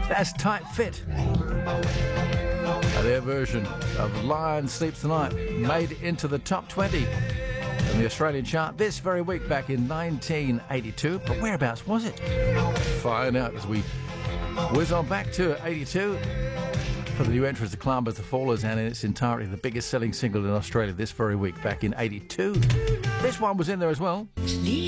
That's Tight Fit. Their version of Lion Sleeps Tonight made it into the top 20 in the Australian chart this very week back in 1982. But whereabouts was it? Find out as we whiz on back to 82 for the new entrants, the Climbers, the Fallers, and in its entirety the biggest selling single in Australia this very week back in 82. This one was in there as well.